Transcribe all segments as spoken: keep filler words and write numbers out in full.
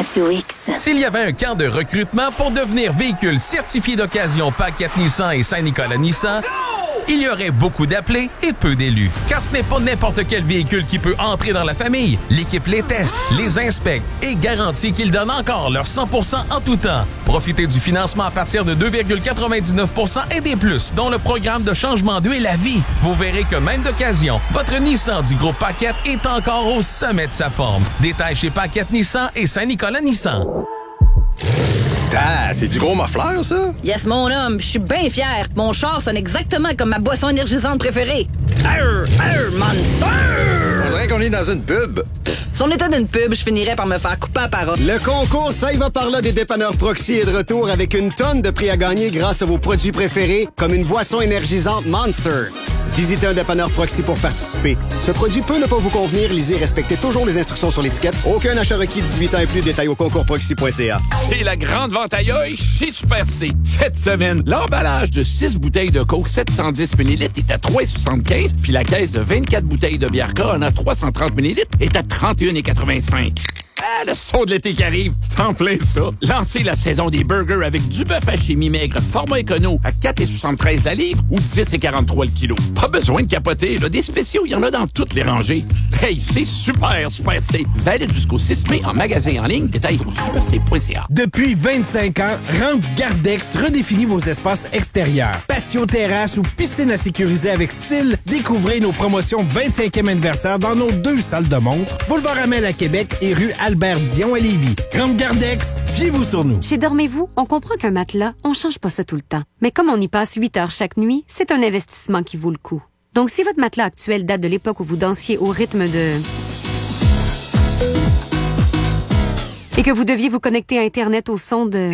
Radio X. S'il y avait un camp de recrutement pour devenir véhicule certifié d'occasion Paquette Nissan et Saint-Nicolas Nissan, il y aurait beaucoup d'appelés et peu d'élus. Car ce n'est pas n'importe quel véhicule qui peut entrer dans la famille. L'équipe les teste, les inspecte et garantit qu'ils donnent encore leur cent pour cent en tout temps. Profitez du financement à partir de deux virgule quatre-vingt-dix-neuf pour cent et des plus, dont le programme de changement d'huile à vie. Vous verrez que même d'occasion, votre Nissan du groupe Paquette est encore au sommet de sa forme. Détails chez Paquette Nissan et Saint-Nicolas Nissan. Ah, c'est du gros mafleur, ça? Yes, mon homme, je suis bien fier. Mon char sonne exactement comme ma boisson énergisante préférée. Arr, arr, Monster! On dirait qu'on est dans une pub. Pff, si on était d'une pub, je finirais par me faire couper la parole. Le concours Ça y va par là des dépanneurs Proxy est de retour avec une tonne de prix à gagner grâce à vos produits préférés, comme une boisson énergisante Monster. Visitez un dépanneur Proxy pour participer. Ce produit peut ne pas vous convenir. Lisez et respectez toujours les instructions sur l'étiquette. Aucun achat requis dix-huit ans et plus. Détails au concours proxy point c a. C'est la grande vente aïe chez Super C. Cette semaine, l'emballage de six bouteilles de Coke sept cent dix millilitres est à trois virgule soixante-quinze, puis la caisse de vingt-quatre bouteilles de bière K en a trois cent trente millilitres est à trente et un virgule quatre-vingt-cinq. Ah, le son de l'été qui arrive, c'est en plein ça. Lancez la saison des burgers avec du bœuf haché mi-maigre, format écono à quatre virgule soixante-treize la livre ou dix virgule quarante-trois le kilo. Pas besoin de capoter, là, des spéciaux, il y en a dans toutes les rangées. Hey, c'est super, Super C. Valide jusqu'au six mai en magasin en ligne, détail au super c point c a. Depuis vingt-cinq ans, Rampe Gardex redéfinit vos espaces extérieurs. Patio terrasse ou piscine à sécuriser avec style, découvrez nos promotions vingt-cinquième anniversaire dans nos deux salles de montre, Boulevard Amel à Québec et rue Albert Dion à Lévis. Rampe Gardex, fiez-vous sur nous. Chez Dormez-vous, on comprend qu'un matelas, on change pas ça tout le temps. Mais comme on y passe huit heures chaque nuit, c'est un investissement qui vaut le coup. Donc si votre matelas actuel date de l'époque où vous dansiez au rythme de... et que vous deviez vous connecter à Internet au son de...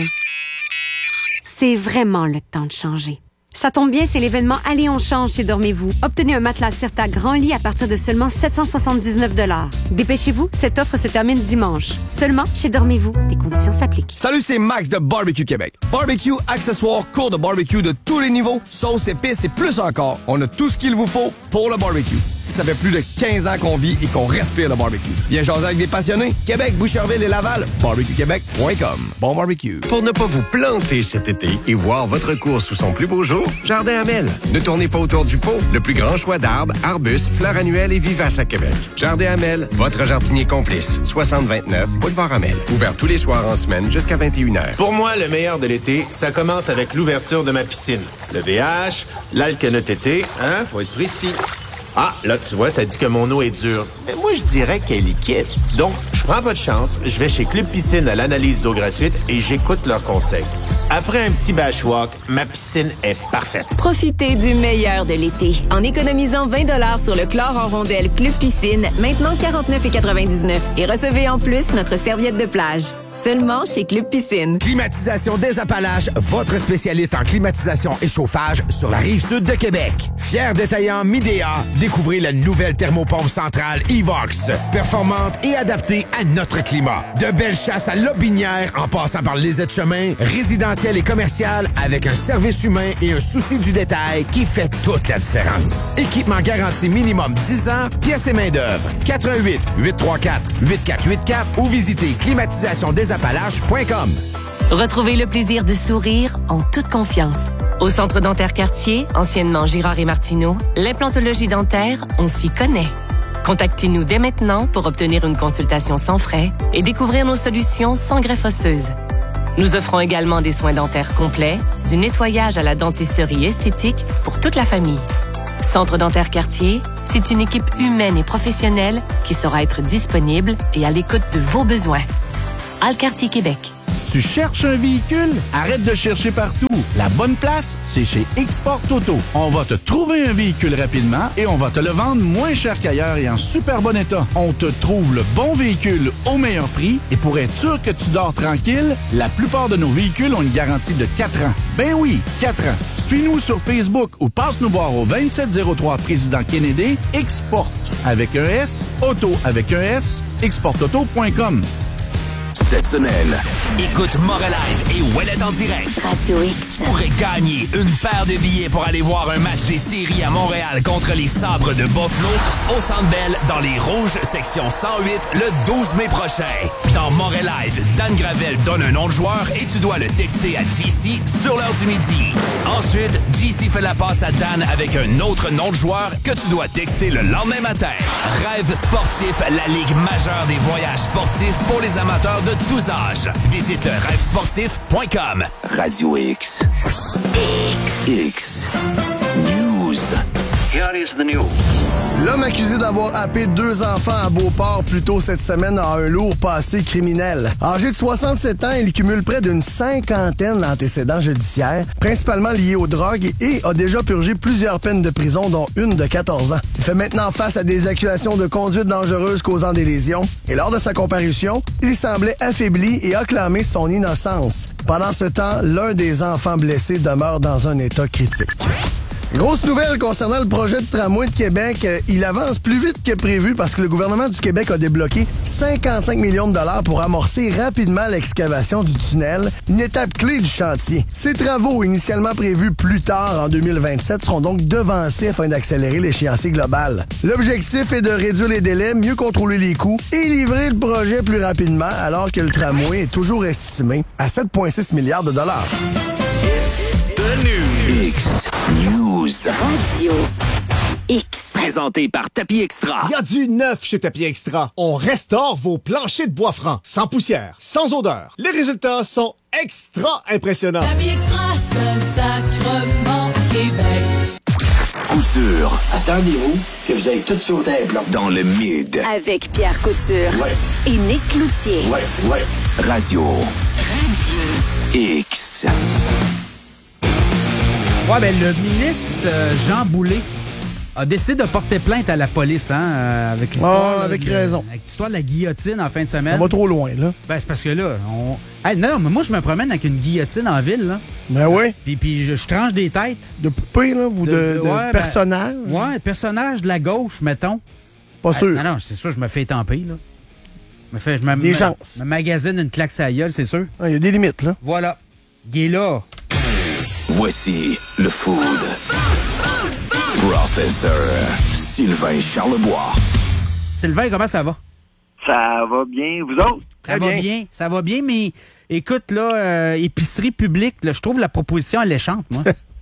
c'est vraiment le temps de changer. Ça tombe bien, c'est l'événement Allez, on change chez Dormez-vous. Obtenez un matelas Certa grand lit à partir de seulement sept cent soixante-dix-neuf dollars. Dépêchez-vous, cette offre se termine dimanche. Seulement chez Dormez-vous. Des conditions s'appliquent. Salut, c'est Max de Barbecue Québec. Barbecue, accessoires, cours de barbecue de tous les niveaux, sauces, épices et plus encore. On a tout ce qu'il vous faut pour le barbecue. Ça fait plus de quinze ans qu'on vit et qu'on respire le barbecue. Viens jaser avec des passionnés. Québec, Boucherville et Laval. barbecue québec point com. Bon barbecue. Pour ne pas vous planter cet été et voir votre cours sous son plus beau jour, Jardin Hamel. Ne tournez pas autour du pot. Le plus grand choix d'arbres, arbustes, fleurs annuelles et vivaces à Québec. Jardin Hamel, votre jardinier complice. soixante vingt-neuf, Boulevard Hamel. Ouvert tous les soirs en semaine jusqu'à vingt et une heures. Pour moi, le meilleur de l'été, ça commence avec l'ouverture de ma piscine. Le V H, l'alcanotété, hein, faut être précis. Ah, là, tu vois, ça dit que mon eau est dure. Mais moi, je dirais qu'elle est liquide. Donc, je prends pas de chance, je vais chez Club Piscine à l'analyse d'eau gratuite et j'écoute leurs conseils. Après un petit bashwalk, ma piscine est parfaite. Profitez du meilleur de l'été en économisant vingt dollars sur le chlore en rondelle Club Piscine, maintenant quarante-neuf virgule quatre-vingt-dix-neuf. Et recevez en plus notre serviette de plage. Seulement chez Club Piscine. Climatisation des Appalaches, votre spécialiste en climatisation et chauffage sur la rive sud de Québec. Fier détaillant Midea, découvrez la nouvelle thermopompe centrale Evox. Performante et adaptée à notre climat. De belles chasses à Lobinière en passant par les aides-chemins, résidentielles et commerciales avec un service humain et un souci du détail qui fait toute la différence. Équipement garanti minimum dix ans, pièces et main-d'œuvre. quatre un huit, huit trois quatre, huit quatre huit quatre ou visitez climatisation des appalaches point com. Retrouvez le plaisir de sourire en toute confiance. Au Centre dentaire Cartier, anciennement Girard et Martineau, l'implantologie dentaire, on s'y connaît. Contactez-nous dès maintenant pour obtenir une consultation sans frais et découvrir nos solutions sans greffe osseuse. Nous offrons également des soins dentaires complets, du nettoyage à la dentisterie esthétique pour toute la famille. Centre dentaire Cartier, c'est une équipe humaine et professionnelle qui saura être disponible et à l'écoute de vos besoins. Alcartier Québec. Tu cherches un véhicule? Arrête de chercher partout. La bonne place, c'est chez Export Auto. On va te trouver un véhicule rapidement et on va te le vendre moins cher qu'ailleurs et en super bon état. On te trouve le bon véhicule au meilleur prix et pour être sûr que tu dors tranquille, la plupart de nos véhicules ont une garantie de quatre ans. Ben oui, quatre ans. Suis-nous sur Facebook ou passe-nous voir au vingt-sept zéro trois Président Kennedy. Export avec un S, auto avec un S, export auto point com. Cette semaine, écoute Moralive et Ouellet en direct. Radio X. Pourrait gagner une paire de billets pour aller voir un match des séries à Montréal contre les Sabres de Buffalo au Centre Bell dans les Rouges, section cent huit, le douze mai prochain. Dans Moralive, Dan Gravel donne un nom de joueur et tu dois le texter à J C sur l'heure du midi. Ensuite, J C fait la passe à Dan avec un autre nom de joueur que tu dois texter le lendemain matin. Rêve sportif, la ligue majeure des voyages sportifs pour les amateurs de tous âges. Visite rêve sportif point com. Radio X. X. X. News. Here is the news. L'homme accusé d'avoir happé deux enfants à Beauport plus tôt cette semaine a un lourd passé criminel. Âgé de soixante-sept ans, il cumule près d'une cinquantaine d'antécédents judiciaires, principalement liés aux drogues, et a déjà purgé plusieurs peines de prison, dont une de quatorze ans. Il fait maintenant face à des accusations de conduite dangereuse causant des lésions, et lors de sa comparution, il semblait affaibli et a clamé son innocence. Pendant ce temps, l'un des enfants blessés demeure dans un état critique. Grosse nouvelle concernant le projet de tramway de Québec. Il avance plus vite que prévu parce que le gouvernement du Québec a débloqué cinquante-cinq millions de dollars pour amorcer rapidement l'excavation du tunnel, une étape clé du chantier. Ces travaux, initialement prévus plus tard en deux mille vingt-sept, seront donc devancés afin d'accélérer l'échéancier global. L'objectif est de réduire les délais, mieux contrôler les coûts et livrer le projet plus rapidement, alors que le tramway est toujours estimé à sept virgule six milliards de dollars. The News. X News. Radio X. Présenté par Tapis Extra. Il y a du neuf chez Tapis Extra. On restaure vos planchers de bois franc, sans poussière, sans odeur. Les résultats sont extra impressionnants. Tapis Extra, Saint-Sacrement, Québec. Couture. Attendez-vous que vous avez tout sauté un plan. Dans le mid. Avec Pierre Couture. Ouais. Et Nick Cloutier. Ouais, ouais. Radio. Radio X. Ouais, ben le ministre euh, Jean Boulet a décidé de porter plainte à la police, hein, euh, avec l'histoire. Ah, avec de, raison. Avec l'histoire de la guillotine en fin de semaine. On va trop loin, là. Ben, c'est parce que là, on. Hey, non, mais moi, je me promène avec une guillotine en ville, là. Ben oui. Puis, puis je, je tranche des têtes. De poupées, là, ou de, de, de ouais, personnages. Ben, ouais, personnages de la gauche, mettons. Pas ben, sûr. Non, non, c'est sûr, je me fais étamper, là. Me fait, je me, des me, chances. me magasine une claque sur la gueule, c'est sûr. Il ah, y a des limites, là. Voilà. Guy là. Voici le food. Professeur Sylvain Charlebois. Sylvain, comment ça va? Ça va bien, vous autres? Ça Très va bien. bien. Ça va bien, mais écoute, là, euh, épicerie publique, là, je trouve la proposition alléchante, moi.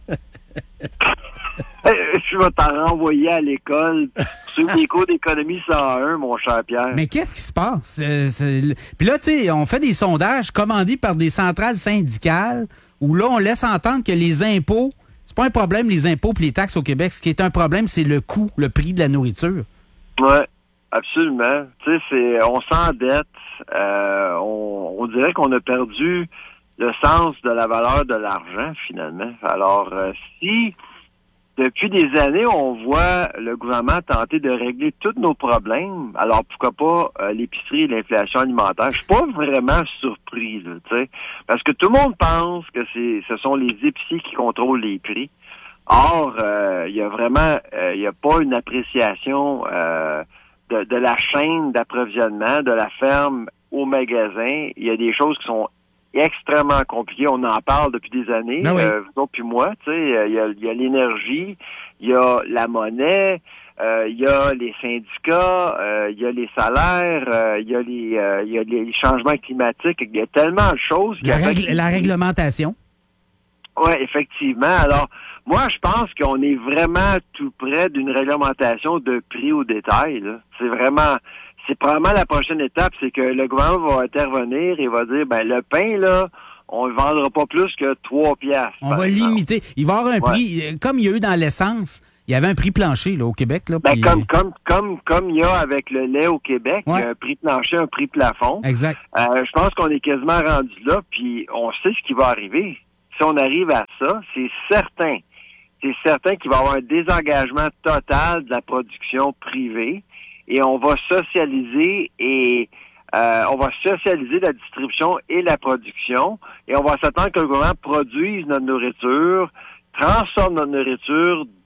Je vais t'en renvoyer à l'école sur les cours d'économie cent un, mon cher Pierre. Mais qu'est-ce qui se passe? Euh, Puis là, tu sais, on fait des sondages commandés par des centrales syndicales où là, on laisse entendre que les impôts, c'est pas un problème, les impôts et les taxes au Québec. Ce qui est un problème, c'est le coût, le prix de la nourriture. Oui, absolument. Tu sais, c'est, on s'endette. Euh, on, on dirait qu'on a perdu le sens de la valeur de l'argent, finalement. Alors, euh, si... Depuis des années, on voit le gouvernement tenter de régler tous nos problèmes. Alors, pourquoi pas euh, l'épicerie et l'inflation alimentaire? Je suis pas vraiment surpris, là, tu sais, parce que tout le monde pense que c'est, ce sont les épiciers qui contrôlent les prix. Or, il euh, y a vraiment, il euh, y a pas une appréciation euh, de, de la chaîne d'approvisionnement, de la ferme au magasin. Il y a des choses qui sont extrêmement compliqué. On en parle depuis des années, ben oui. euh, vous autres puis moi. Tu sais, il y a, il y a l'énergie, il y a la monnaie, euh, il y a les syndicats, euh, il y a les salaires, euh, il y a les, euh, il y a les changements climatiques. Il y a tellement de choses. La, règle, la réglementation. Oui, effectivement. Alors, moi, je pense qu'on est vraiment tout près d'une réglementation de prix au détail, là. C'est vraiment... C'est probablement la prochaine étape, c'est que le gouvernement va intervenir et va dire, ben le pain, là, on ne le vendra pas plus que trois piastres. On va exemple. limiter. Il va y avoir un ouais. prix, comme il y a eu dans l'essence, il y avait un prix plancher là, au Québec. Là, ben, puis... comme, comme, comme, comme il y a avec le lait au Québec, ouais. il y a un prix plancher, un prix plafond. Exact. Euh, je pense qu'on est quasiment rendu là, puis on sait ce qui va arriver. Si on arrive à ça, c'est certain. C'est certain qu'il va y avoir un désengagement total de la production privée. Et on va socialiser et euh, on va socialiser la distribution et la production. Et on va s'attendre que le gouvernement produise notre nourriture, transforme notre nourriture,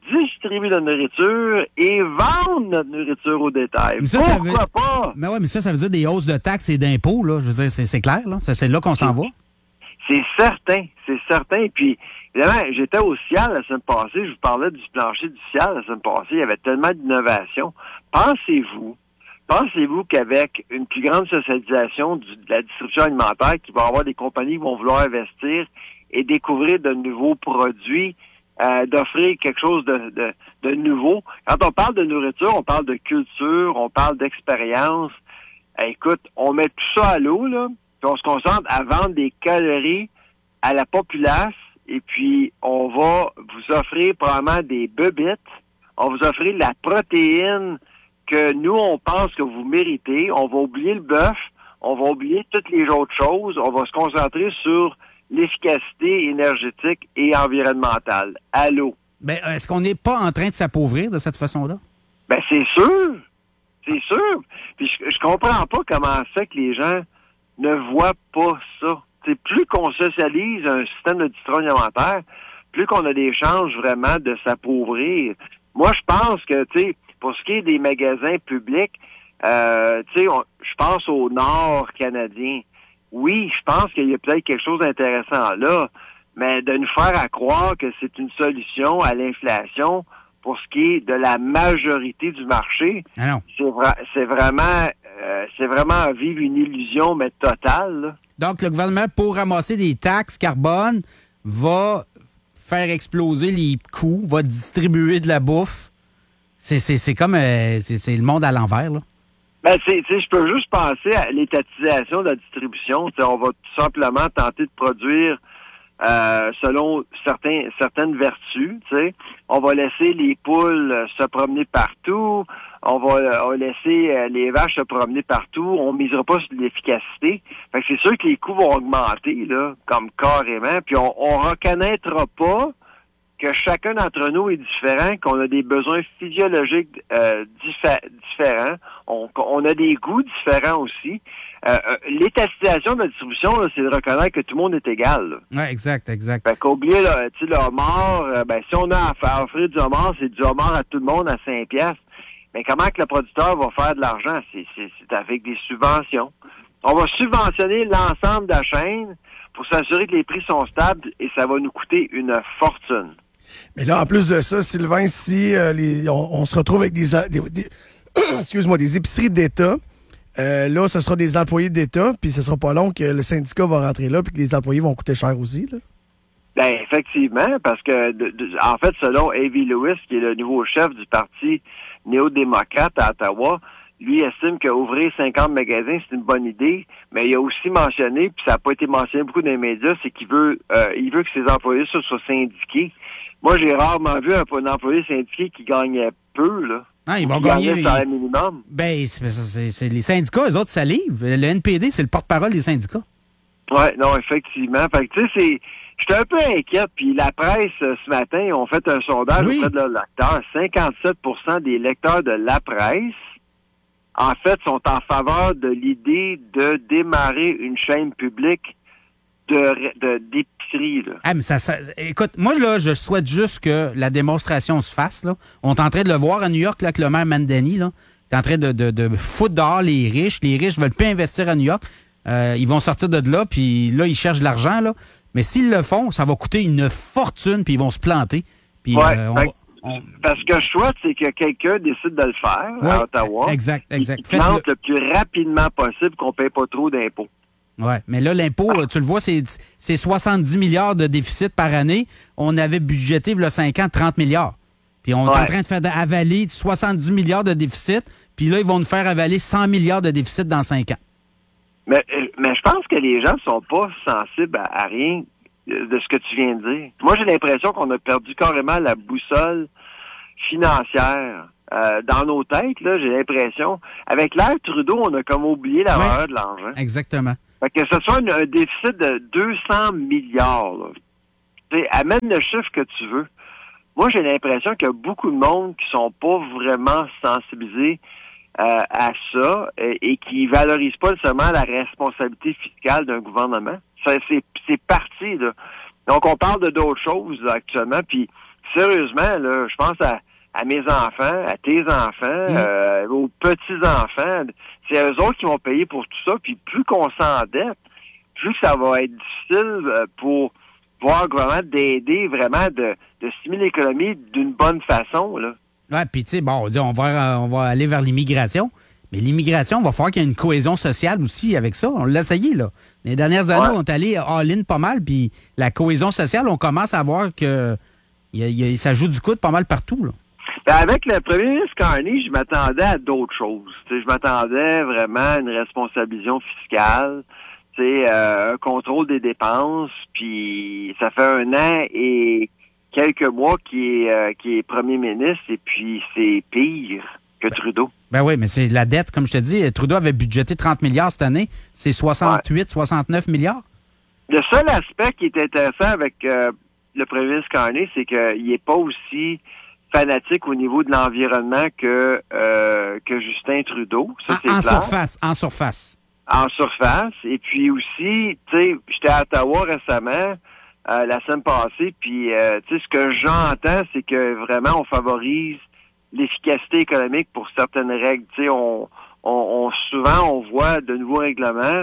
distribuer notre nourriture et vendre notre nourriture au détail. Mais ça, Pourquoi ça veut... pas? Mais ouais, mais ça, ça veut dire des hausses de taxes et d'impôts, là. Je veux dire, c'est, c'est clair, là. Ça, c'est là qu'on s'en va. C'est certain, c'est certain. Puis, évidemment, j'étais au C I A L la semaine passée, je vous parlais du plancher du C I A L la semaine passée, il y avait tellement d'innovation. Pensez-vous, pensez-vous qu'avec une plus grande socialisation du, de la distribution alimentaire, qu'il va y avoir des compagnies qui vont vouloir investir et découvrir de nouveaux produits, euh, d'offrir quelque chose de, de, de nouveau. Quand on parle de nourriture, on parle de culture, on parle d'expérience. Euh, écoute, on met tout ça à l'eau, là, puis on se concentre à vendre des calories à la populace, et puis on va vous offrir probablement des bebites, on va vous offrir la protéine que nous, on pense que vous méritez, on va oublier le bœuf, on va oublier toutes les autres choses, on va se concentrer sur l'efficacité énergétique et environnementale. Allô? Ben, est-ce qu'on n'est pas en train de s'appauvrir de cette façon-là? Ben, c'est sûr. C'est sûr. Puis je, je comprends pas comment c'est que les gens ne voient pas ça. C'est plus qu'on socialise un système de distribution alimentaire, plus qu'on a des chances vraiment de s'appauvrir. Moi, je pense que, tu sais, pour ce qui est des magasins publics, euh, tu sais, je pense au Nord canadien. Oui, je pense qu'il y a peut-être quelque chose d'intéressant là, mais de nous faire à croire que c'est une solution à l'inflation pour ce qui est de la majorité du marché, ah non. c'est, vra- c'est vraiment euh, c'est vraiment vivre une illusion, mais totale. Là. Donc, le gouvernement, pour ramasser des taxes carbone, va faire exploser les coûts, va distribuer de la bouffe. C'est, c'est, c'est comme euh, c'est, c'est le monde à l'envers, là. Ben, c'est, je peux juste penser à l'étatisation de la distribution. T'sais, on va tout simplement tenter de produire euh, selon certains, certaines vertus. T'sais. On va laisser les poules euh, se promener partout. On va, euh, on va laisser euh, les vaches se promener partout. On misera pas sur l'efficacité. Fait que c'est sûr que les coûts vont augmenter, là, comme carrément. Puis on, on reconnaîtra pas que chacun d'entre nous est différent, qu'on a des besoins physiologiques euh, diffé- différents, on, on a des goûts différents aussi. Euh, euh, l'étatisation de la distribution, là, c'est de reconnaître que tout le monde est égal. Oui, exact, exact. Fait qu'oublier là, tu sais, le homard, euh, ben, si on a à faire offrir du homard, c'est du homard à tout le monde à cinq piastres. Mais comment que le producteur va faire de l'argent? C'est, c'est, c'est avec des subventions. On va subventionner l'ensemble de la chaîne pour s'assurer que les prix sont stables et ça va nous coûter une fortune. Mais là, en plus de ça, Sylvain, si euh, les, on, on se retrouve avec des, des, des excuse-moi, des épiceries d'État, euh, là, ce sera des employés d'État, puis ce sera pas long que le syndicat va rentrer là, puis que les employés vont coûter cher aussi, là. Ben, effectivement, parce que, de, de, en fait, selon Avi Lewis, qui est le nouveau chef du Parti néo-démocrate à Ottawa, lui estime qu'ouvrir cinquante magasins, c'est une bonne idée, mais il a aussi mentionné, puis ça n'a pas été mentionné beaucoup dans les médias, c'est qu'il veut euh, il veut que ses employés soient syndiqués. Moi, j'ai rarement vu un, un employé syndiqué qui gagnait peu, là. Ah, ils vont qui gagner. gagnait le salaire minimum. Ben, c'est, c'est, c'est les syndicats, eux autres, ça livre. Le N P D, c'est le porte-parole des syndicats. Oui, non, effectivement. Fait que, tu sais, c'est. J'étais un peu inquiète, puis la presse, ce matin, ils ont fait un sondage oui. auprès de leurs lecteurs. cinquante-sept pour cent des lecteurs de la presse, en fait, sont en faveur de l'idée de démarrer une chaîne publique de, de d'épicerie, là. Ah, mais ça, ça, écoute, moi, là, je souhaite juste que la démonstration se fasse, là. On est en train de le voir à New York, là, avec le maire Mandani, là. Il est en train de, de, de foutre dehors les riches. Les riches veulent plus investir à New York. Euh, ils vont sortir de là, puis là, ils cherchent de l'argent, là. Mais s'ils le font, ça va coûter une fortune, puis ils vont se planter. Puis, ouais, euh, on, fait, on... Parce que je souhaite, c'est que quelqu'un décide de le faire ouais, à Ottawa. Exact, exact. Qu'il plante le... le plus rapidement possible, qu'on ne paye pas trop d'impôts. Oui, mais là, l'impôt, ah. tu le vois, c'est, c'est soixante-dix milliards de déficit par année. On avait budgété, il y a cinq ans, trente milliards. Puis on ouais. est en train de faire avaler soixante-dix milliards de déficit. Puis là, ils vont nous faire avaler cent milliards de déficit dans cinq ans. Mais, mais je pense que les gens ne sont pas sensibles à, à rien de ce que tu viens de dire. Moi, j'ai l'impression qu'on a perdu carrément la boussole financière. Euh, dans nos têtes, là, j'ai l'impression. Avec l'ère Trudeau, on a comme oublié la valeur ouais. de l'argent. Exactement. Fait que ce soit une, un déficit de deux cents milliards, là. T'sais, amène le chiffre que tu veux. Moi, j'ai l'impression qu'il y a beaucoup de monde qui sont pas vraiment sensibilisés euh, à ça et, et qui valorisent pas seulement la responsabilité fiscale d'un gouvernement. Ça, c'est, c'est parti, là. Donc, on parle de d'autres choses là, actuellement, puis sérieusement, là, je pense à, à mes enfants, à tes enfants, mmh. euh, aux petits-enfants. C'est eux autres qui vont payer pour tout ça. Puis plus qu'on s'endette, plus que ça va être difficile pour voir le gouvernement d'aider vraiment de, de stimuler l'économie d'une bonne façon, là. Ouais, puis tu sais, bon, on dit on va, on va aller vers l'immigration. Mais l'immigration, il va falloir qu'il y ait une cohésion sociale aussi avec ça. On l'a essayé, là. Les dernières années, ouais. on est allé all-in pas mal, puis la cohésion sociale, on commence à voir que y a, y a, ça joue du coude pas mal partout, là. Ben avec le premier ministre Carney, je m'attendais à d'autres choses. T'sais, je m'attendais vraiment à une responsabilisation fiscale, euh, un contrôle des dépenses, puis ça fait un an et quelques mois qu'il est, euh, qu'il est premier ministre, et puis c'est pire que Trudeau. Ben oui, mais c'est la dette, comme je te dis. Trudeau avait budgété trente milliards cette année. C'est soixante-huit, ouais. soixante-neuf milliards. Le seul aspect qui est intéressant avec euh, le premier ministre Carney, c'est qu'il n'est pas aussi fanatique au niveau de l'environnement que euh, que Justin Trudeau. Ça, en c'est en clair. surface, en surface. En surface. Et puis aussi, tu sais, j'étais à Ottawa récemment, euh, la semaine passée, puis euh, tu sais, ce que j'entends, c'est que vraiment on favorise l'efficacité économique pour certaines règles. Tu sais, on, on, on souvent on voit de nouveaux règlements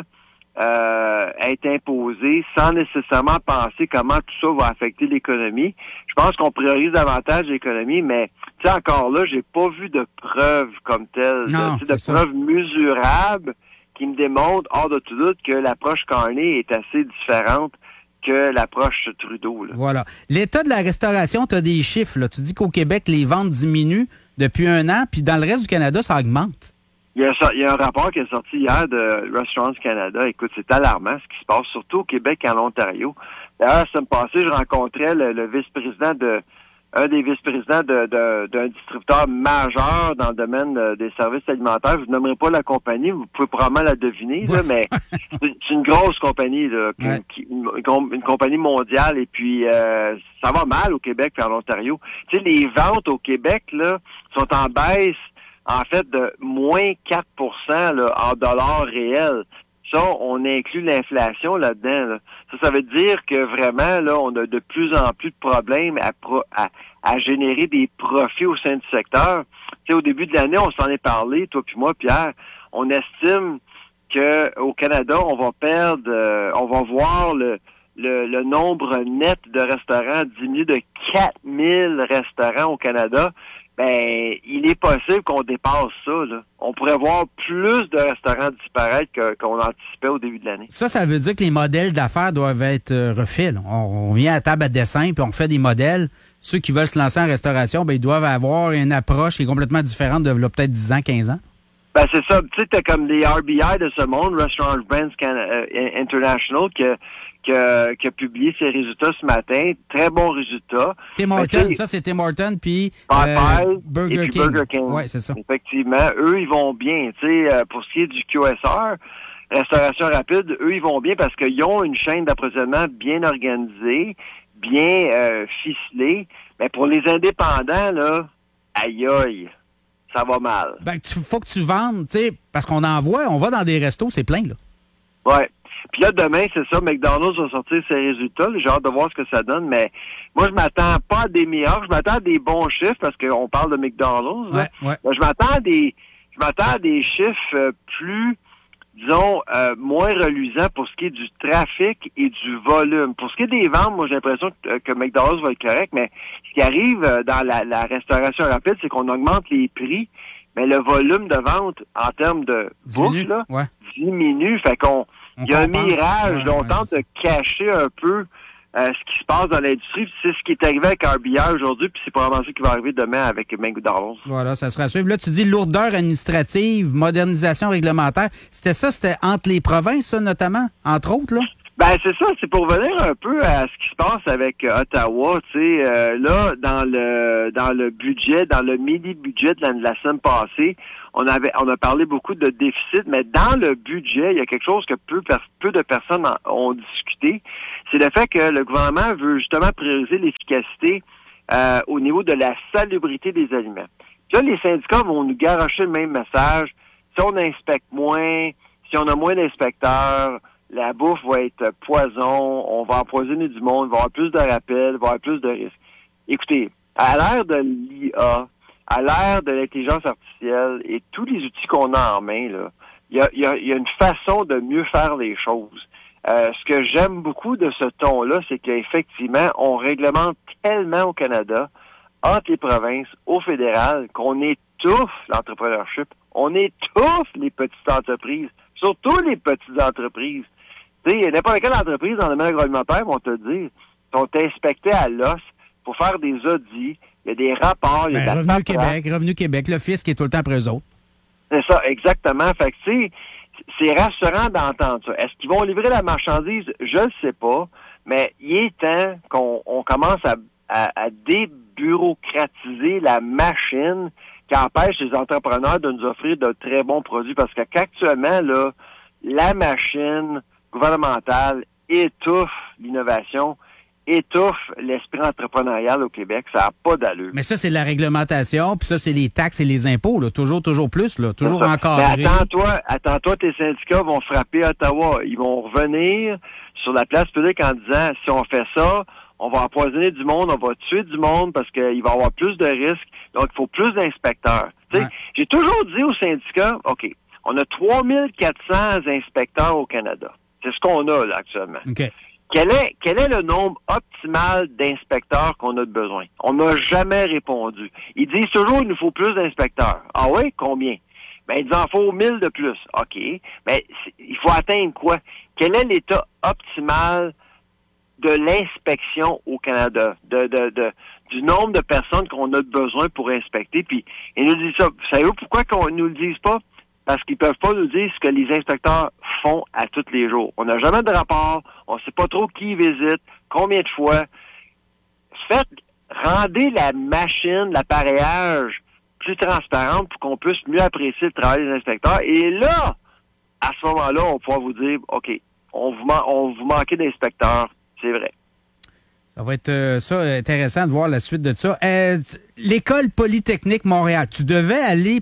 euh, être imposés sans nécessairement penser comment tout ça va affecter l'économie. Je pense qu'on priorise davantage l'économie, mais tu sais, encore là, j'ai pas vu de preuves comme telles, non, de, de preuves mesurables qui me démontrent hors de tout doute que l'approche Carney est assez différente que l'approche Trudeau. Là. Voilà. L'état de la restauration, tu as des chiffres. Là. Tu dis qu'au Québec, les ventes diminuent depuis un an, puis dans le reste du Canada, ça augmente. Il y a, il y a un rapport qui est sorti hier de Restaurants Canada. Écoute, c'est alarmant ce qui se passe, surtout au Québec et en Ontario. D'ailleurs, la semaine passée, je rencontrais le, le vice-président de un des vice-présidents de, de, d'un distributeur majeur dans le domaine des services alimentaires. Je ne nommerai pas la compagnie, vous pouvez probablement la deviner, là, mais c'est une grosse compagnie, là, qui, ouais. qui, une, une compagnie mondiale, et puis euh, ça va mal au Québec et en Ontario. Tu sais, les ventes au Québec là sont en baisse, en fait, de moins quatre pour cent là, en dollars réels. Ça, on inclut l'inflation là-dedans. Là. Ça, ça veut dire que vraiment, là, on a de plus en plus de problèmes à, pro, à, à générer des profits au sein du secteur. Tu sais, au début de l'année, on s'en est parlé, toi puis moi, Pierre. On estime que au Canada, on va perdre, euh, on va voir le, le, le nombre net de restaurants diminuer de quatre mille restaurants au Canada. Ben, il est possible qu'on dépasse ça, là. On pourrait voir plus de restaurants disparaître que, qu'on anticipait au début de l'année. Ça, ça veut dire que les modèles d'affaires doivent être euh, refaits. Là. On, on vient à table à dessin, puis on fait des modèles. Ceux qui veulent se lancer en restauration, ben, ils doivent avoir une approche qui est complètement différente de là, peut-être dix ans, quinze ans. Ben, c'est ça. Tu sais, t'as comme les R B I de ce monde, Restaurant Brands Can- euh, International, que Qui a, qui a publié ses résultats ce matin. Très bons résultats. Tim Hortons, ça c'est Tim Hortons, puis euh, Burger, et puis King. Burger King. Oui, c'est ça. Effectivement, eux, ils vont bien. Tu sais, euh, pour ce qui est du Q S R, restauration rapide, eux, ils vont bien parce qu'ils ont une chaîne d'approvisionnement bien organisée, bien euh, ficelée. Mais pour les indépendants, là, aïe aïe, ça va mal. Ben, tu faut que tu vendes, tu sais, parce qu'on en voit, on va dans des restos, c'est plein, là. Ouais. Puis là, demain, c'est ça, McDonald's va sortir ses résultats. J'ai hâte de voir ce que ça donne, mais moi, je m'attends pas à des miracles. Je m'attends à des bons chiffres parce qu'on parle de McDonald's. Ouais, ouais. Je m'attends à des je m'attends à des chiffres euh, plus, disons, euh, moins reluisants pour ce qui est du trafic et du volume. Pour ce qui est des ventes, moi, j'ai l'impression que, que McDonald's va être correct, mais ce qui arrive euh, dans la, la restauration rapide, c'est qu'on augmente les prix, mais le volume de vente en termes de bouffe, là, ouais. diminue. Fait qu'on il y a un mirage, ouais, on ouais, tente de cacher un peu euh, ce qui se passe dans l'industrie. C'est ce qui est arrivé avec R B I aujourd'hui, puis c'est probablement ça qui va arriver demain avec McDonald's. Voilà, ça sera à suivre. Là, tu dis lourdeur administrative, modernisation réglementaire. C'était ça, c'était entre les provinces, ça, notamment, entre autres, là? Ben, c'est ça, c'est pour venir un peu à ce qui se passe avec euh, Ottawa, tu sais, euh, là, dans le dans le budget, dans le mini-budget de la, de la semaine passée, on avait on a parlé beaucoup de déficit, mais dans le budget, il y a quelque chose que peu, peu de personnes en, ont discuté, c'est le fait que le gouvernement veut justement prioriser l'efficacité euh, au niveau de la salubrité des aliments. Puis là, les syndicats vont nous garocher le même message, si on inspecte moins, si on a moins d'inspecteurs, la bouffe va être poison, on va empoisonner du monde, il va y avoir plus de rappels, il va y avoir plus de risques. Écoutez, À l'ère de l'I A, à l'ère de l'intelligence artificielle et tous les outils qu'on a en main, là, il y a, y, a, y a une façon de mieux faire les choses. Euh, ce que j'aime beaucoup de ce ton-là, c'est qu'effectivement, on réglemente tellement au Canada, entre les provinces, au fédéral, qu'on étouffe l'entrepreneurship, on étouffe les petites entreprises, surtout les petites entreprises. Tu sais, n'importe quelle entreprise dans le domaine agroalimentaire, vont te dire, sont inspectées à l'os pour faire des audits, il y a des rapports, il y a Ben, de la Revenu paperasse. Québec, Revenu Québec, le fisc qui est tout le temps après eux autres. C'est ça, exactement. Fait que, tu sais, c'est rassurant d'entendre ça. Est-ce qu'ils vont livrer la marchandise? Je ne sais pas, mais il est temps qu'on on commence à, à, à débureaucratiser la machine qui empêche les entrepreneurs de nous offrir de très bons produits. Parce qu'actuellement, là, la machine gouvernementale étouffe l'innovation, étouffe l'esprit entrepreneurial au Québec. Ça n'a pas d'allure. Mais ça, c'est de la réglementation, puis ça, c'est les taxes et les impôts, là. Toujours, toujours plus, là. Toujours C'est ça. encadré. Mais attends-toi, attends-toi, tes syndicats vont frapper Ottawa. Ils vont revenir sur la place publique en disant, si on fait ça, on va empoisonner du monde, on va tuer du monde parce qu'il va y avoir plus de risques. Donc, il faut plus d'inspecteurs. Tu sais, Ouais. j'ai toujours dit aux syndicats, OK, on a trois mille quatre cents inspecteurs au Canada. C'est ce qu'on a, là, actuellement. OK. Quel est, quel est le nombre optimal d'inspecteurs qu'on a de besoin? On n'a jamais répondu. Ils disent toujours qu'il nous faut plus d'inspecteurs. Ah oui? Combien? Ben, il en faut mille de plus. OK. Mais c'est- il faut atteindre quoi? Quel est l'état optimal de l'inspection au Canada? De, de, de, du nombre de personnes qu'on a de besoin pour inspecter? Puis, ils nous disent ça. Vous savez pourquoi qu'on nous le dise pas? Parce qu'ils peuvent pas nous dire ce que les inspecteurs font à tous les jours. On n'a jamais de rapport, on sait pas trop qui visite, combien de fois. Faites, rendez la machine, l'appareillage plus transparente pour qu'on puisse mieux apprécier le travail des inspecteurs. Et là, à ce moment-là, on pourra vous dire, OK, on vous, man- on vous manquait d'inspecteurs, c'est vrai. Ça va être euh, ça intéressant de voir la suite de ça. Euh, t- L'École Polytechnique Montréal, tu devais aller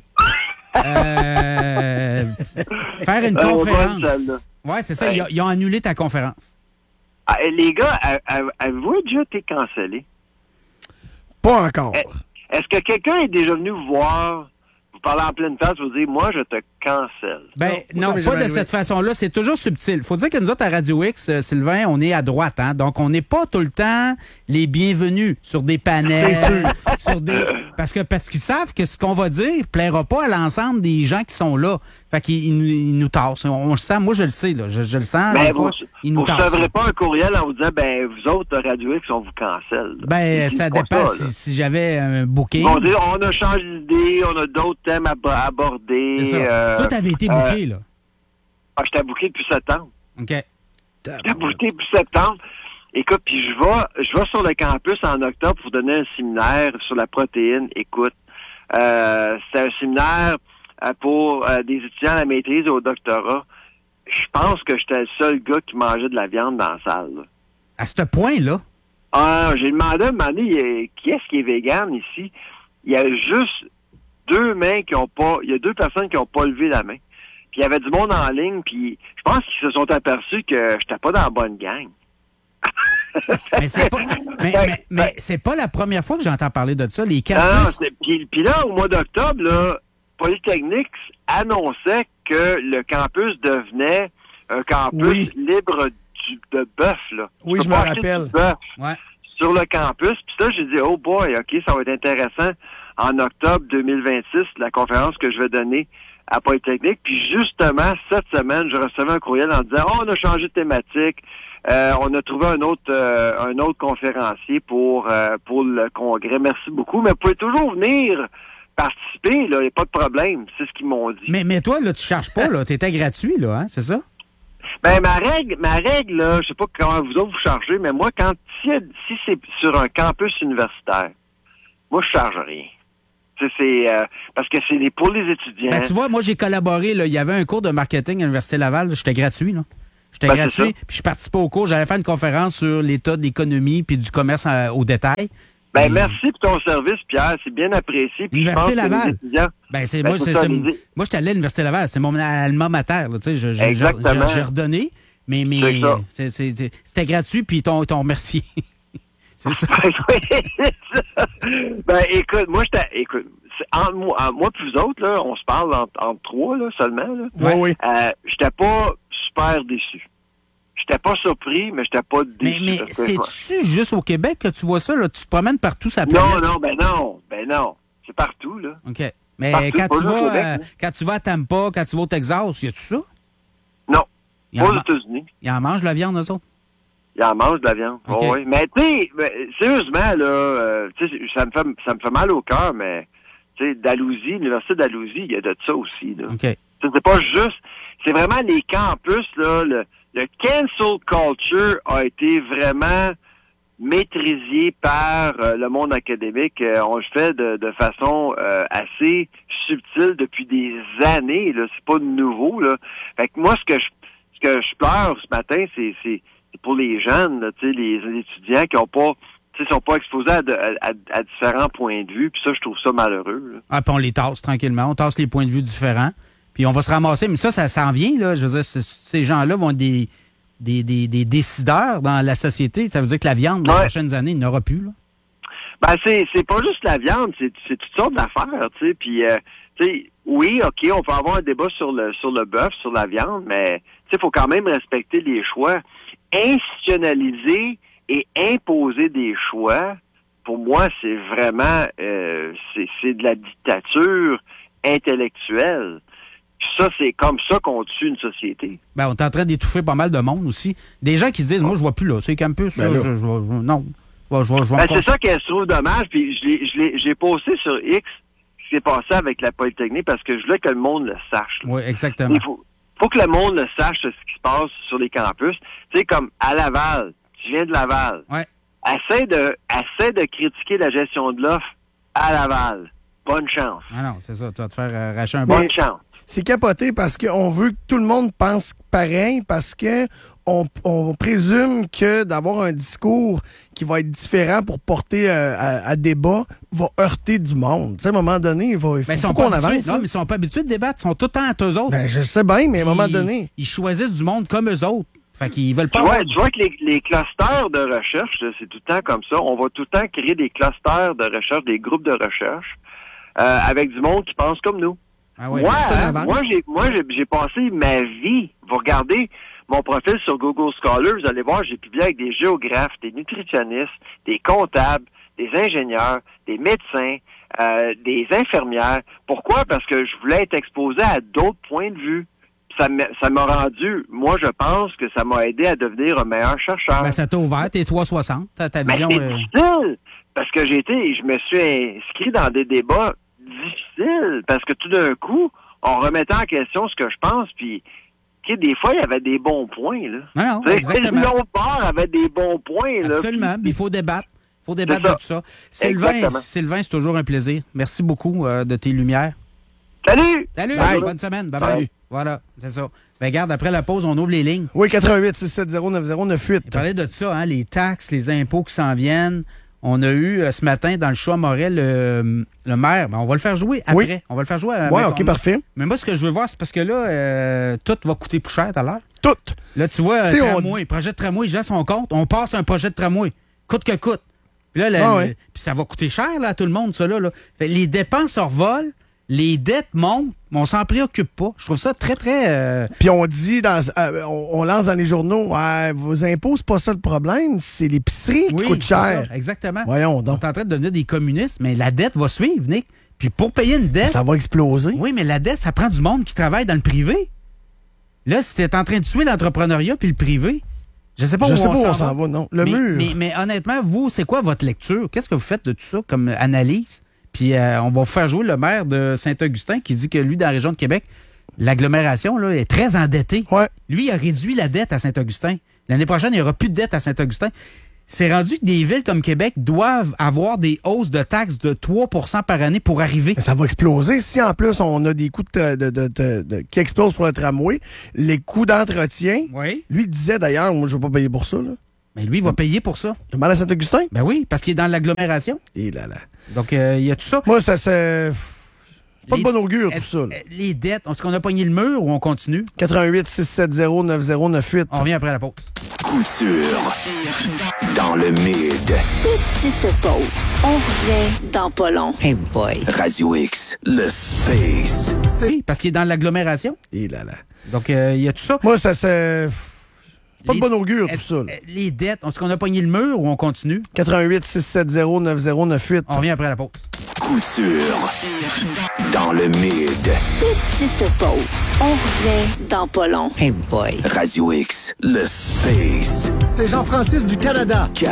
euh, faire une Euh, bonne conférence. celle-là. Oui, c'est ça. Ouais. Ils, ont- ils ont annulé ta conférence. Ah, et les gars, a- a- avez-vous déjà été cancellé? Pas encore. Est-ce que quelqu'un est déjà venu vous voir, vous parler en pleine face, vous dire, moi, je te cancelle? Ben non, ça m'est pas jamais de arrivé. cette façon-là. C'est toujours subtil. Faut dire que nous autres, à Radio X, euh, Sylvain, on est à droite. Hein? Donc, on n'est pas tout le temps les bienvenus sur des panels. C'est sûr. sur des... Parce que parce qu'ils savent que ce qu'on va dire plaira pas à l'ensemble des gens qui sont là. Fait qu'ils ils nous, ils nous tassent. On, on le sent. Moi, je le sais. Là. Je, je le sens. Ben, des vous fois, ils ne nous tassent. recevrez pas un courriel en vous disant, ben, vous autres, Radio X, on vous cancelle. là. Ben, Ils ça disent pas dépend ça, si, là. si j'avais un booking. Ils vont dire, on a changé d'idée, on a d'autres thèmes à, à aborder. C'est ça. euh, Toi, t'avais été euh, booké, là. Ah, j'étais booké depuis septembre. OK. J'étais booké depuis septembre. Écoute, puis je vais, je vais sur le campus en octobre pour donner un séminaire sur la protéine. Écoute, euh, c'est un séminaire euh, pour euh, des étudiants à la maîtrise et au doctorat. Je pense que j'étais le seul gars qui mangeait de la viande dans la salle. là. À ce point-là. Ah, j'ai demandé à un moment donné, il y a- qui est-ce qui est vegan ici? Il y a juste deux mains qui ont pas, il y a deux personnes qui ont pas levé la main. Puis il y avait du monde en ligne, puis je pense qu'ils se sont aperçus que j'étais pas dans la bonne gang. Mais c'est pas, mais, mais- mais c'est pas la première fois que j'entends parler de ça. Les Ah, non, campus. c'est- puis, puis là, au mois d'octobre, là, Polytechnique annonçait que le campus devenait un campus Oui. libre du, de bœuf. Là. Tu Oui, peux je me pas acheter rappelle. du bœuf Ouais. sur le campus. Puis ça, j'ai dit, oh boy, OK, ça va être intéressant en octobre deux mille vingt-six, la conférence que je vais donner à Polytechnique. Puis justement, cette semaine, je recevais un courriel en disant, oh, on a changé de thématique. Euh, on a trouvé un autre euh, un autre conférencier pour euh, pour le congrès. Merci beaucoup. Mais vous pouvez toujours venir participer, là, il n'y a pas de problème. C'est ce qu'ils m'ont dit. Mais, mais toi, là, tu charges pas, là. T'étais gratuit, là, hein, c'est ça? Ben, ma règle, ma règle, là, je sais pas comment vous autres vous chargez, mais moi, quand si, si c'est sur un campus universitaire, moi, je charge rien. C'est, c'est euh, parce que c'est des- pour les étudiants. Ben, tu vois, moi, j'ai collaboré, là. Il y avait un cours de marketing à l'Université Laval, là, j'étais gratuit, là. J'étais Ben, c'est gratuit, ça. puis je participais au cours. J'allais faire une conférence sur l'état de l'économie puis du commerce euh, au détail. Ben, Et- merci pour ton service, Pierre. C'est bien apprécié. Puis je pense L'Université que les Laval. étudiants- Ben, c'est, Ben, moi, faut c'est, ça, c'est- les- moi, j'étais allé à l'Université Laval. C'est mon alma mater, là, tu sais. je- je- Exactement. J'ai, j'ai redonné, mais, mais C'est ça. c'est- c'est- c'est- c'était gratuit, puis ils t'ont, ils t'ont remercié. C'est ça. Oui, c'est ça. Ben, écoute, moi, j'étais... Écoute, c'est, entre moi, entre moi et vous autres, là, on se parle entre, entre trois, là, seulement, là. Oui, oui. Euh, j'étais pas super déçu. J'étais pas surpris, mais j'étais pas déçu. Mais, mais parce que- c'est-tu juste au Québec que tu vois ça? Là? Tu te promènes partout sur la planète? Non, non, ben non, ben non. C'est partout, là. OK. Mais Partout, quand, pas tu juste au vas, Québec, euh, hein. quand tu vas à Tampa, quand tu vas au Texas, y a-tu ça? Non. Ils Pas en aux ma- États-Unis. Ils en mangent la viande, eux autres? Ils en mangent de la viande. OK. Oh, oui. Mais tu sais, ben, sérieusement, là, euh, tu sais, ça me fait ça me fait mal au cœur, mais tu sais, Dalhousie, l'Université d'Alhousie, il y a de ça aussi, là. OK. Tu sais, c'est pas juste. C'est vraiment les campus, là. Le, le cancel culture a été vraiment maîtrisé par euh, le monde académique. Euh, on le fait de, de façon euh, assez subtile depuis des années, là. C'est pas nouveau, là. Fait que moi, ce que je ce que je pleure ce matin, c'est c'est c'est pour les jeunes, là, tu sais, les, les étudiants qui ont pas, tu sais, sont pas exposés à, de- à, à différents points de vue. Puis ça, je trouve ça malheureux, là. Ah, puis on les tasse tranquillement. On tasse les points de vue différents. Puis on va se ramasser. Mais ça, ça s'en vient, là. Je veux dire, c- ces gens-là vont être des, des, des, des décideurs dans la société. Ça veut dire que la viande, dans les prochaines années, il n'y en aura plus, là. Ben, c'est, c'est pas juste la viande, c'est, c'est toutes sortes d'affaires, tu sais. Puis, euh, tu sais, oui, OK, on peut avoir un débat sur le sur le bœuf, sur la viande, mais, tu sais, il faut quand même respecter les choix. Institutionnaliser et imposer des choix, pour moi, c'est vraiment, euh, c'est, c'est de la dictature intellectuelle. Puis ça, c'est comme ça qu'on tue une société. Ben, on est en train d'étouffer pas mal de monde aussi. Des gens qui se disent, moi, je vois plus là. C'est campus, Ben là, là. je, je, je- non. Je, vais- je, vais- je vais Ben, me c'est ça qu'elle se trouve dommage, puis je l'ai, je l'ai, j'ai posté sur X ce qui s'est passé avec la Polytechnique parce que je voulais que le monde le sache. là. Oui, exactement. Il faut, faut que le monde le sache ce qui se passe sur les campus. Tu sais, comme à Laval, tu viens de Laval. Ouais. Essaie de, essaie de critiquer la gestion de l'offre à Laval. Bonne chance. Ah non, c'est ça. Tu vas te faire euh, arracher un Mais- bon. C'est capoté parce qu'on veut que tout le monde pense pareil, parce que on, on présume que d'avoir un discours qui va être différent pour porter euh, à, à débat va heurter du monde. Tu sais, à un moment donné, il, va, il faut, Ben, ils faut sont qu'on pas habitués- avance. Non, là. mais ils sont pas habitués de débattre. Ils sont tout le temps entre eux autres. Ben, je sais bien, mais à un moment Ils- donné. Ils choisissent du monde comme eux autres. Fait qu'ils veulent Tu pas. vois, avoir- tu vois que les, les clusters de recherche, là, c'est tout le temps comme ça. On va tout le temps créer des clusters de recherche, des groupes de recherche, euh, avec du monde qui pense comme nous. Ah ouais, moi, personne hein, avance. moi, j'ai, moi, j'ai, j'ai passé ma vie. Vous regardez mon profil sur Google Scholar, vous allez voir, j'ai publié avec des géographes, des nutritionnistes, des comptables, des ingénieurs, des médecins, euh, des infirmières. Pourquoi? Parce que je voulais être exposé à d'autres points de vue. Ça m'a, ça m'a rendu, moi, je pense que ça m'a aidé à devenir un meilleur chercheur. Ben, ça t'a ouvert, t'es trois cent soixante. Ta, ta Mais vision. c'est euh, difficile, parce que j'ai été, je me suis inscrit dans des débats difficiles, parce que tout d'un coup, on remettait en question ce que je pense, puis tu sais, des fois, il y avait des bons points, là. Non, non, Tu sais, exactement. l'autre bord avait des bons points, là. Absolument. puis- Il faut débattre. Il faut débattre C'est de tout ça. Sylvain, Exactement. Sylvain, c'est toujours un plaisir. Merci beaucoup euh, de tes lumières. Salut! Salut! Bye. Bonne semaine. Bye bye. Salut. Voilà, c'est ça. Ben, regarde, après la pause, on ouvre les lignes. Oui, quatre un huit, six sept zéro, neuf zéro neuf huit. On parlait de ça, hein, les taxes, les impôts qui s'en viennent. On a eu euh, ce matin dans le choix Morel le, le maire. Ben, on va le faire jouer après. Oui. On va le faire jouer. euh, Ouais, mais OK, on- parfait. Mais moi, ce que je veux voir, c'est parce que là, euh, tout va coûter plus cher tout à l'heure. Tout. Là, tu vois, Tu sais, on tramway, projet de tramway, les gens sont contre. On passe un projet de tramway, coûte que coûte. Puis là, le- Ah le- ouais. puis ça va coûter cher là, à tout le monde, ça. Là, là. Fait, les dépenses revolent, les dettes montent, mais on s'en préoccupe pas. Je trouve ça très, très... euh, Puis on dit, dans, euh, on, on lance dans les journaux, ouais, vos impôts, c'est pas ça le problème, c'est l'épicerie qui Oui, coûte c'est cher. ça, exactement. Voyons On donc. est en train de devenir des communistes, mais la dette va suivre, Nick. Puis pour payer une dette... Ça va exploser. Oui, mais la dette, ça prend du monde qui travaille dans le privé. Là, si t'es en train de tuer l'entrepreneuriat puis le privé, je sais pas Je où sais on pas où s'en on s'en va. va, non. Le mais, mur. Mais, mais honnêtement, vous, c'est quoi votre lecture? Qu'est-ce que vous faites de tout ça comme analyse? Puis euh, on va vous faire jouer le maire de Saint-Augustin qui dit que lui, dans la région de Québec, l'agglomération là, est très endettée. Ouais. Lui, il a réduit la dette à Saint-Augustin. L'année prochaine, il n'y aura plus de dette à Saint-Augustin. C'est rendu que des villes comme Québec doivent avoir des hausses de taxes de trois pour cent par année pour arriver. Mais ça va exploser. Si en plus on a des coûts de, de- de- de- de- qui explosent pour le tramway, les coûts d'entretien, Oui. lui disait d'ailleurs, moi je vais pas payer pour ça. Là. Mais lui, il va payer pour ça. Le mal à Saint-Augustin? Ben oui, parce qu'il est dans l'agglomération. Et là là. Donc, euh, il y a tout ça. Moi, ça c'est pas Les- de bon augure tout Est-ce- ça. là. Les dettes, est-ce qu'on a pogné le mur ou on continue? quatre un huit, six sept zéro, neuf zéro neuf huit. On revient après la pause. Couture. Dans le mid. Petite pause. On revient dans pas long. Hey boy. Radio X, le space. Oui, parce qu'il est dans l'agglomération. Et là là. Donc, il euh, y a tout ça. Moi, ça c'est pas de bon augure, tout ça. Là. Les dettes, est-ce qu'on a pogné le mur ou on continue? quatre-vingt-huit six sept zéro neuf zéro neuf huit. On revient après la pause. Couture. Dans le mid. Petite pause. On revient dans pas long. Hey boy. Radio X, le space. C'est Jean-Francis du Canada.